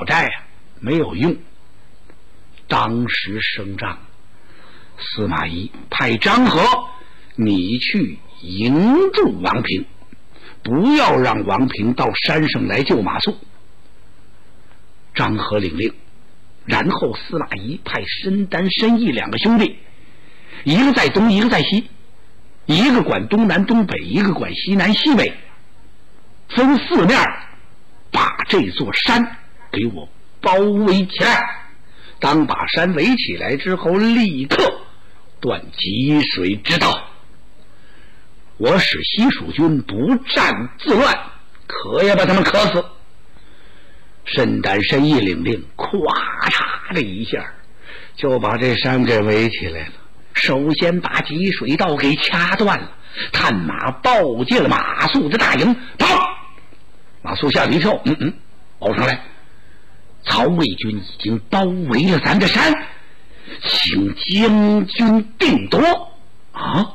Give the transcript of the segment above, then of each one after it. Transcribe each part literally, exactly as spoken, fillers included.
讨债啊没有用。当时升帐，司马懿派张合，你去迎住王平，不要让王平到山上来救马谡。张合领令，然后司马懿派申丹、申义两个兄弟，一个在东，一个在西，一个管东南东北，一个管西南西北，分四面把这座山给我包围起来。当把山围起来之后，立刻断济水之道。我使西蜀军不战自乱，可也把他们渴死。申丹、申义领令，咵嚓的一下就把这山给围起来了。首先把济水道给掐断了，探马报进了马谡的大营，跑！马谡吓了一跳，嗯嗯，报上来，曹魏军已经包围了咱的山，请将军定夺。啊，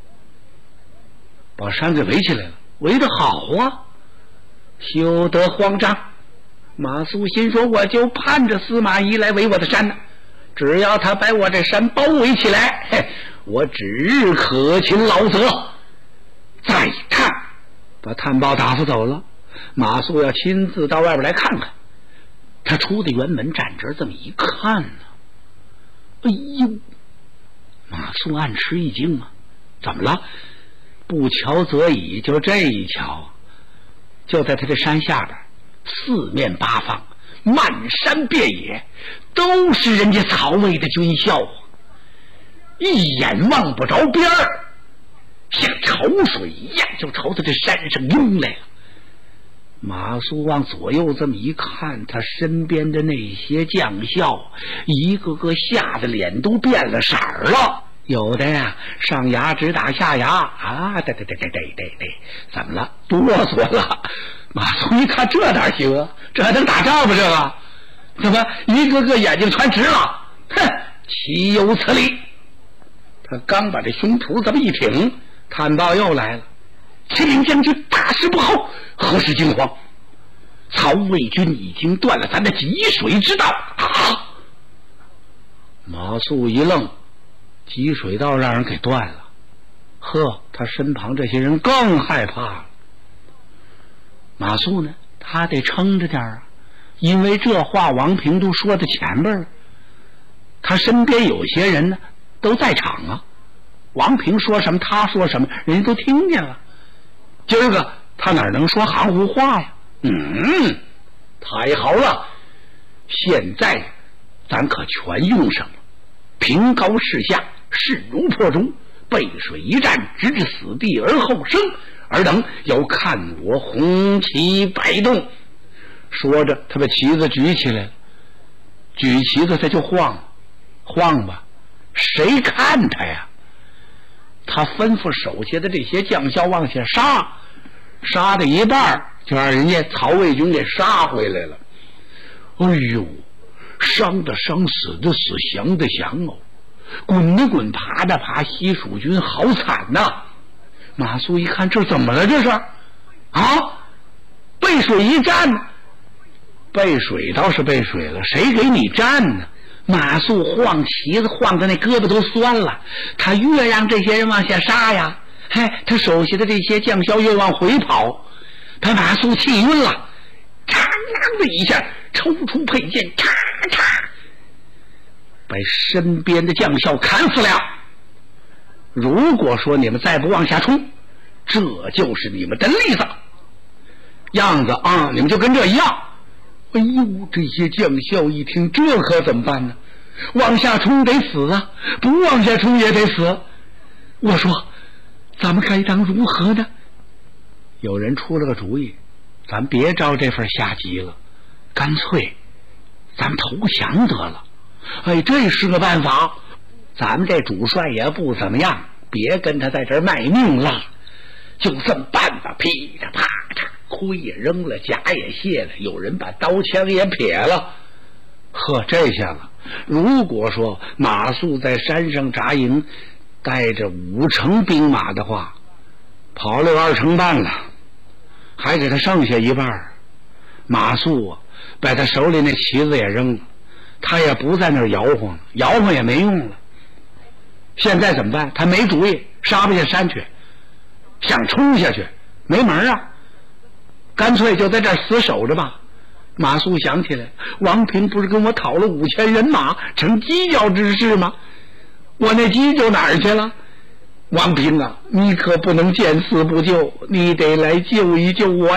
把山给围起来了，围得好啊，休得慌张。马谡心说，我就盼着司马懿来围我的山呢，只要他把我这山包围起来，嘿，我指日可勤劳则。再探，把探报打发走了。马谡要亲自到外边来看看。他出的辕门站这这么一看呢，哎呦！马谡暗吃一惊啊，怎么了？不瞧则已，就这一瞧，就在他这山下边，四面八方漫山遍野都是人家曹魏的军校啊，一眼望不着边儿，像潮水一样就朝他这山上涌来了。马谡往左右这么一看，他身边的那些将校一个个吓得脸都变了色儿了，有的呀上牙直打下牙啊，对对对对对对对，怎么了？哆嗦了。马谡一看，这哪行啊？这还能打仗吗？这个怎么一个个眼睛全直了？哼，岂有此理！他刚把这胸脯这么一挺，探报又来了。启禀将军，大事不好！何事惊慌？曹魏军已经断了咱的济水之道啊！马谡一愣，济水道让人给断了。呵，他身旁这些人更害怕了。马谡呢，他得撑着点啊，因为这话王平都说在前边了，他身边有些人呢都在场啊。王平说什么，他说什么，人家都听见了。今儿个他哪能说含糊话呀？嗯，太好了，现在咱可全用上了。平高势下，势如破竹，背水一战，直至死地而后生，尔等要看我红旗摆动。说着，他把旗子举起来了，举旗子他就晃，晃吧，谁看他呀？他吩咐手下的这些将校往下杀，杀的一半就让人家曹魏军给杀回来了。哎呦，伤的伤，死的死，降的降哦，滚的滚，爬的爬，西蜀军好惨呐、啊！马谡一看，这怎么了？这是啊，背水一战呢？背水倒是背水了，谁给你战呢？马谡晃旗子晃的那胳膊都酸了，他越让这些人往下杀呀，嗨，他手下的这些将校越往回跑，把马谡气晕了，嘡啷的一下抽出佩剑，嚓嚓把身边的将校砍死了。如果说你们再不往下冲，这就是你们的例子样子啊，你们就跟这一样。哎呦，这些将校一听，这可怎么办呢？往下冲得死啊，不往下冲也得死。我说咱们该当如何呢？有人出了个主意，咱别招这份下级了，干脆咱们投降得了。哎，这是个办法。咱们这主帅也不怎么样，别跟他在这儿卖命了，就这么办吧。噼里啪嚓，盔也扔了，甲也卸了，有人把刀枪也撇了。呵，这下子如果说马谡在山上扎营，带着五成兵马的话，跑了有二成半了，还给他剩下一半。马谡啊， 把他手里那旗子也扔了，他也不在那儿摇晃了，摇晃也没用了。现在怎么办？他没主意，杀不下山去，想冲下去没门啊，干脆就在这儿死守着吧。马谡想起来，王平不是跟我讨了五千人马成犄角之势吗？我那犄角哪儿去了？王平啊，你可不能见死不救，你得来救一救我